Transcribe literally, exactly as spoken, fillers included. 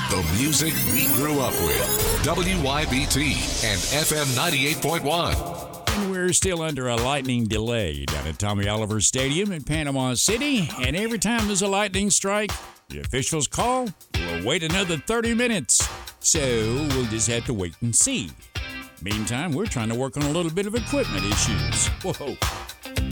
The music we grew up with. W Y B T and F M ninety-eight point one. And we're still under a lightning delay down at Tommy Oliver Stadium in Panama City. And every time there's a lightning strike, the officials call, we'll wait another thirty minutes. So we'll just have to wait and see. Meantime, we're trying to work on a little bit of equipment issues. Whoa.